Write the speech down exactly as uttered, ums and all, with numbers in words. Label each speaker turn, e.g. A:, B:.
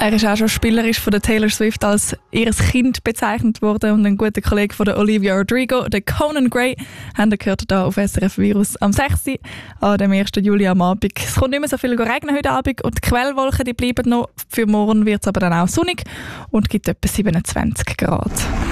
A: Er ist auch schon spielerisch von der Taylor Swift als ihres Kind bezeichnet worden und ein guter Kollege von der Olivia Rodrigo, der Conan Gray, haben wir gehört hier auf S R F Virus am sechs an dem ersten Juli am Abend. Es kommt nicht mehr so viel regnen heute Abend und die Quellwolken die bleiben noch. Für morgen wird es aber dann auch sonnig und gibt etwa siebenundzwanzig Grad.